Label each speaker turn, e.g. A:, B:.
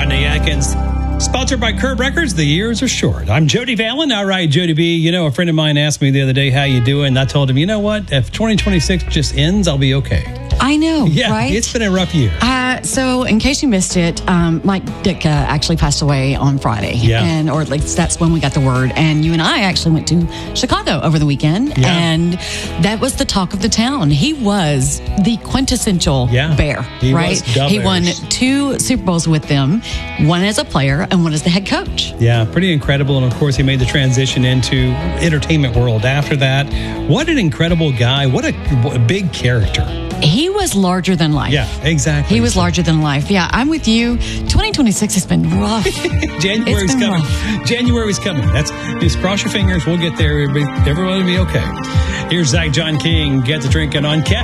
A: Rodney Atkins. Sponsored by Curb Records, the years are short. I'm Jody Valen. All right, Jody B. You know, a friend of mine asked me the other day, how you doing? And I told him, you know what? If 2026 just ends, I'll be okay.
B: I know,
A: yeah,
B: right?
A: It's been a rough year.
B: So in case you missed it, Mike Ditka actually passed away on Friday.
A: Yeah.
B: Or at least that's when we got the word. And you and I actually went to Chicago over the weekend.
A: Yeah.
B: And that was the talk of the town. He was the quintessential Bear,
A: he
B: right?
A: Was the
B: he
A: Bears.
B: won 2 Super Bowls with them, one as a player and one as the head coach.
A: Yeah, pretty incredible. And of course, he made the transition into entertainment world after that. What an incredible guy. What a big character.
B: He was larger than life.
A: Yeah, exactly.
B: He was larger than life. Yeah, I'm with you. 2026 has been rough.
A: January's coming. Rough. January's coming. Just cross your fingers. We'll get there. Everyone will be okay. Here's Zach John King. Get the drinking on Cat.